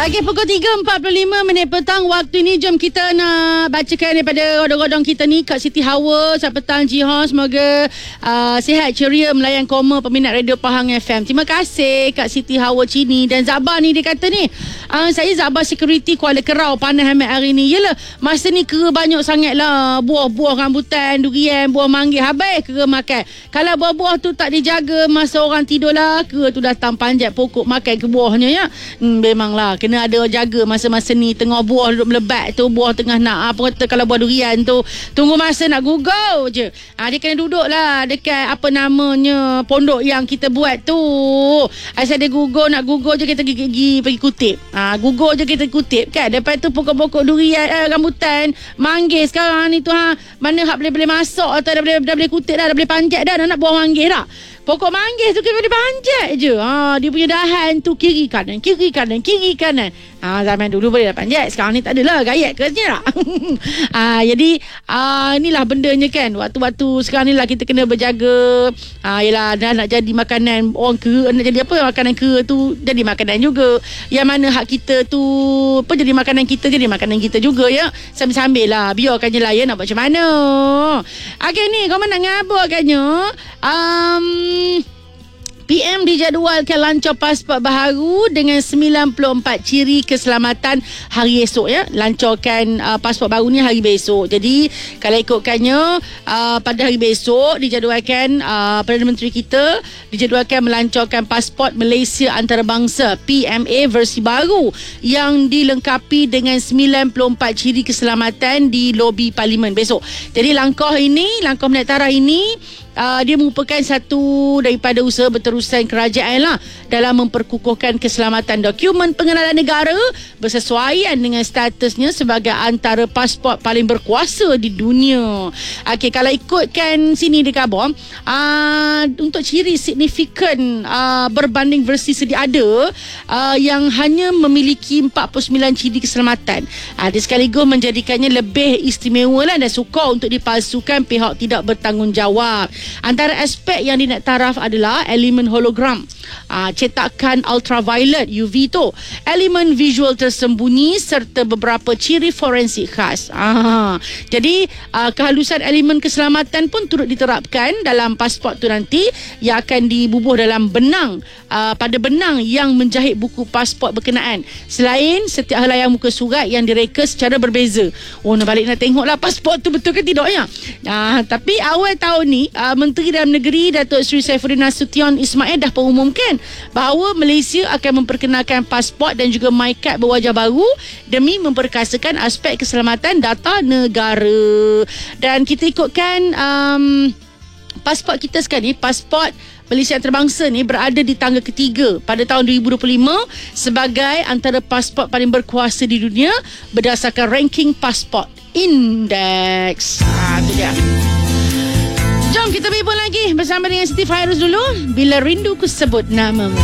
Okey, pukul 3.45 petang waktu ni. Jom kita nak bacakan daripada rodong-rodong kita ni. Kak Siti Hawa, selamat petang Jihan. Semoga sihat ceria melayan koma peminat Radio Pahang FM. Terima kasih Kak Siti Hawa Cini. Dan Zabah ni dia kata ni, saya Zabah Security Kuala Kerau, panas amat hari ni. Yelah, masa ni kera banyak sangat lah. Buah-buah rambutan, durian, buah manggis. Habis kera makan. Kalau buah-buah tu tak dijaga masa orang tidur lah, kera tu datang panjat pokok makan ke buahnya ya. Memanglah kena ada jaga masa-masa ni. Tengah buah duduk melebat tu, buah tengah nak apa kata, kalau buah durian tu tunggu masa nak gugur je. Dia kena duduk lah dekat apa namanya pondok yang kita buat tu. Asal dia gugur, nak gugur je kita pergi kutip. Gugur je kita kutip kan. Lepas tu pokok-pokok durian, rambutan, manggis sekarang ni tu mana hak boleh masuk atau dah boleh kutip dah boleh panjat dah nak buah manggis dah. Pokok manggis tu kita boleh panjat je. Dia punya dahan tu kiri kanan. Zaman dulu boleh dah panjat. Sekarang ni tak adalah. Gayat ke tak? Jadi inilah bendanya kan. Waktu-waktu sekarang ni lah kita kena berjaga. Yelah, dah nak jadi makanan orang kera, nak jadi apa, makanan kera tu jadi makanan juga. Yang mana hak kita tu apa, jadi makanan kita juga ya. Sambil-sambil lah. Biarkan je lah ya, nak buat macam mana. Okey ni, kau nak ngabur agaknya. PM dijadualkan lancar pasport baharu dengan 94 ciri keselamatan hari esok ya. Lancarkan pasport baru ni hari besok. Jadi kalau ikutkannya pada hari besok dijadualkan Perdana Menteri kita dijadualkan melancarkan pasport Malaysia antarabangsa PMA versi baru yang dilengkapi dengan 94 ciri keselamatan di lobi Parlimen besok. Jadi langkah pendaftaran ini dia merupakan satu daripada usaha berterusan kerajaan lah dalam memperkukuhkan keselamatan dokumen pengenalan negara bersesuaian dengan statusnya sebagai antara pasport paling berkuasa di dunia. Okey, kalau ikutkan sini di khabar, untuk ciri signifikan berbanding versi sedia ada yang hanya memiliki 49 ciri keselamatan. Dia sekaligus menjadikannya lebih istimewa lah dan sukar untuk dipalsukan pihak tidak bertanggungjawab. Antara aspek yang dinaktaraf adalah elemen hologram, cetakan ultraviolet UV tu, elemen visual tersembunyi serta beberapa ciri forensik khas. Jadi kehalusan elemen keselamatan pun turut diterapkan dalam pasport tu nanti, yang akan dibubuh dalam benang, pada benang yang menjahit buku pasport berkenaan. Selain setiap helaian muka surat yang direka secara berbeza. Nak balik nak tengoklah pasport tu betul ke tidak ya. Tapi awal tahun ni Menteri Dalam Negeri Datuk Seri Saifuddin Nasution Ismail dah mengumumkan bahawa Malaysia akan memperkenalkan pasport dan juga MyCard berwajah baru demi memperkasakan aspek keselamatan data negara. Dan kita ikutkan pasport kita sekarang ni, pasport Malaysia antarabangsa ni berada di tangga ketiga pada tahun 2025 sebagai antara pasport paling berkuasa di dunia berdasarkan ranking pasport index. Itu dia. Jom kita berhubung lagi bersama dengan Siti Fairuz dulu. Bila rindu ku sebut namamu.